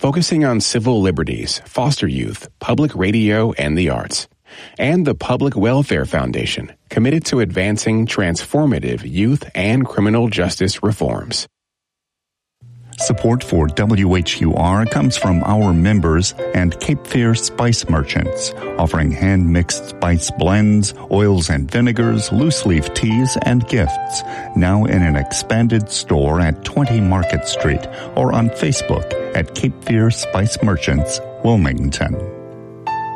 focusing on civil liberties, foster youth, public radio, and the arts. And the Public Welfare Foundation, committed to advancing transformative youth and criminal justice reforms. Support for WHUR comes from our members and Cape Fear Spice Merchants, offering hand-mixed spice blends, oils and vinegars, loose-leaf teas, and gifts. Now in an expanded store at 20 Market Street or on Facebook at Cape Fear Spice Merchants, Wilmington.